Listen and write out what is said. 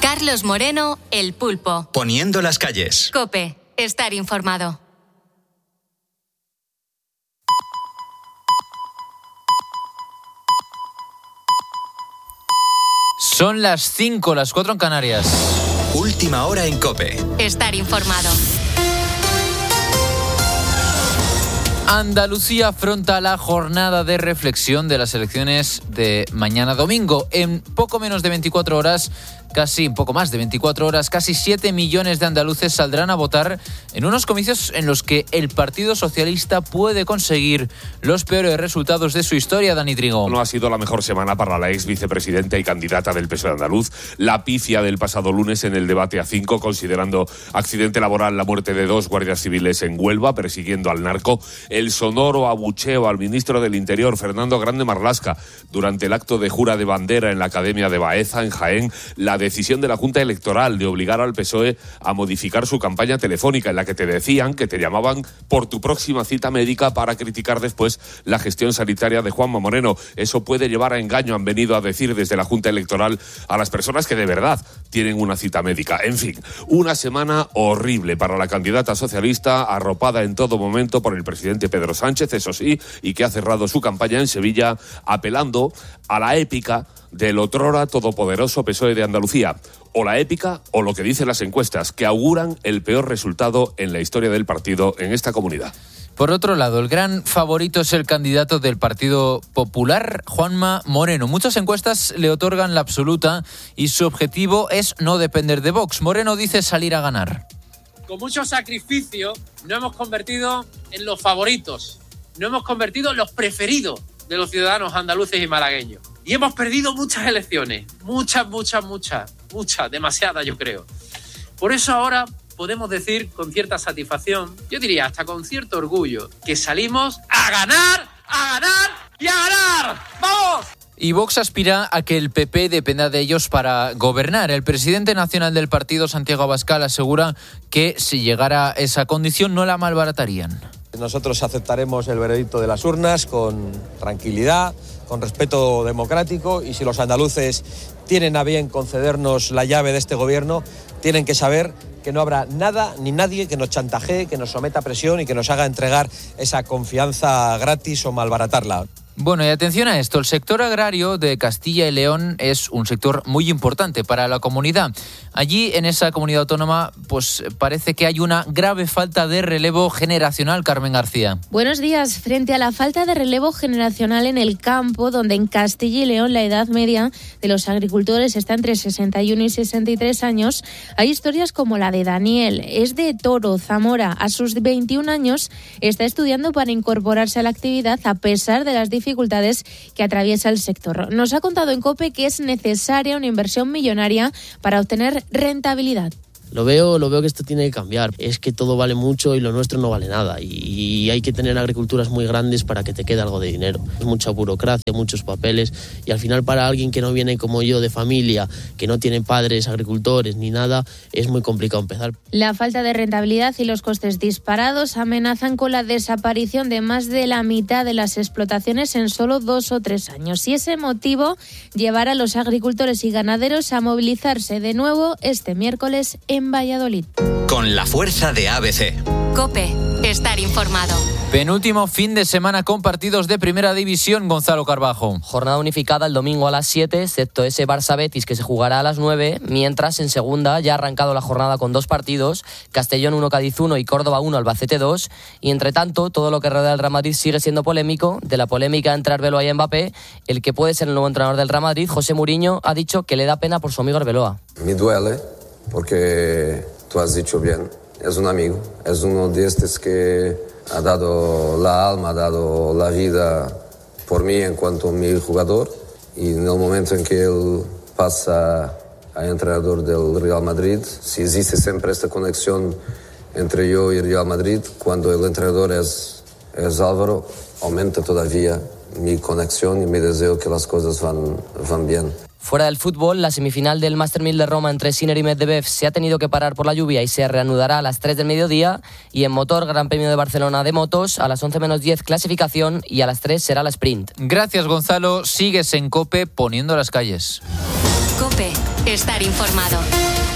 Carlos Moreno, El Pulpo. Poniendo las calles. COPE. Estar informado. Son las 5, las 4 en Canarias. Última hora en COPE. Estar informado. Andalucía afronta la jornada de reflexión de las elecciones de mañana domingo. En poco menos de 24 horas, un poco más de 24 horas, casi 7 millones de andaluces saldrán a votar en unos comicios en los que el Partido Socialista puede conseguir los peores resultados de su historia. Dani Trigo. No ha sido la mejor semana para la ex vicepresidenta y candidata del PSOE andaluz. La pifia del pasado lunes en el debate A5, considerando accidente laboral la muerte de 2 guardias civiles en Huelva, persiguiendo al narco. El sonoro abucheo al ministro del Interior, Fernando Grande Marlaska, durante el acto de jura de bandera en la Academia de Baeza, en Jaén. La decisión de la Junta Electoral de obligar al PSOE a modificar su campaña telefónica, en la que te decían que te llamaban por tu próxima cita médica para criticar después la gestión sanitaria de Juanma Moreno. Eso puede llevar a engaño, han venido a decir desde la Junta Electoral a las personas que de verdad tienen una cita médica. En fin, una semana horrible para la candidata socialista, arropada en todo momento por el presidente Pedro Sánchez, eso sí, y que ha cerrado su campaña en Sevilla apelando a la épica del otrora todopoderoso PSOE de Andalucía. O la épica o lo que dicen las encuestas, que auguran el peor resultado en la historia del partido en esta comunidad. Por otro lado, el gran favorito es el candidato del Partido Popular, Juanma Moreno. Muchas encuestas le otorgan la absoluta y su objetivo es no depender de Vox. Moreno dice salir a ganar. Con mucho sacrificio nos hemos convertido en los favoritos, nos hemos convertido en los preferidos de los ciudadanos andaluces y malagueños. Y hemos perdido muchas elecciones, muchas, demasiadas yo creo. Por eso ahora podemos decir con cierta satisfacción, yo diría hasta con cierto orgullo, que salimos a ganar y a ganar. ¡Vamos! Y Vox aspira a que el PP dependa de ellos para gobernar. El presidente nacional del partido, Santiago Abascal, asegura que si llegara esa condición no la malbaratarían. Nosotros aceptaremos el veredicto de las urnas con tranquilidad, con respeto democrático, y si los andaluces tienen a bien concedernos la llave de este gobierno, tienen que saber que no habrá nada ni nadie que nos chantajee, que nos someta a presión y que nos haga entregar esa confianza gratis o malbaratarla. Bueno, y atención a esto, el sector agrario de Castilla y León es un sector muy importante para la comunidad. Allí, en esa comunidad autónoma, pues parece que hay una grave falta de relevo generacional. Carmen García. Buenos días. Frente a la falta de relevo generacional en el campo, donde en Castilla y León la edad media de los agricultores está entre 61 y 63 años, hay historias como la de Daniel. Es de Toro, Zamora. A sus 21 años está estudiando para incorporarse a la actividad a pesar de las dificultades que atraviesa el sector. Nos ha contado en COPE que es necesaria una inversión millonaria para obtener rentabilidad. Lo veo que esto tiene que cambiar. Es que todo vale mucho y lo nuestro no vale nada. Y hay que tener agriculturas muy grandes para que te quede algo de dinero. Es mucha burocracia, muchos papeles. Y al final, para alguien que no viene como yo de familia, que no tiene padres agricultores ni nada, es muy complicado empezar. La falta de rentabilidad y los costes disparados amenazan con la desaparición de más de la mitad de las explotaciones en solo 2 o 3 años. Y ese motivo llevará a los agricultores y ganaderos a movilizarse de nuevo este miércoles en Valladolid. Con la fuerza de ABC. COPE. Estar informado. Penúltimo fin de semana con partidos de primera división, Gonzalo Carbajo. Jornada unificada el domingo a las 7, excepto ese Barça-Betis que se jugará a las 9, mientras en segunda ya ha arrancado la jornada con 2 partidos, Castellón 1, Cádiz 1 y Córdoba 1, Albacete 2, y entre tanto todo lo que rodea al Real Madrid sigue siendo polémico. De la polémica entre Arbeloa y Mbappé, el que puede ser el nuevo entrenador del Real Madrid, José Mourinho, ha dicho que le da pena por su amigo Arbeloa. Me duele porque tú has dicho bien, es un amigo, es uno de estos que ha dado la alma, ha dado la vida por mí en cuanto a mi jugador, y en el momento en que él pasa a entrenador del Real Madrid, si existe siempre esta conexión entre yo y el Real Madrid, cuando el entrenador es Álvaro, aumenta todavía mi conexión y mi deseo que las cosas van bien. Fuera del fútbol, la semifinal del Master 1000 de Roma entre Sinner y Medvedev se ha tenido que parar por la lluvia y se reanudará a las 3 del mediodía. Y en motor, Gran Premio de Barcelona de motos, a las 11 menos 10 clasificación y a las 3 será la sprint. Gracias, Gonzalo. Sigues en COPE poniendo las calles. COPE. Estar informado.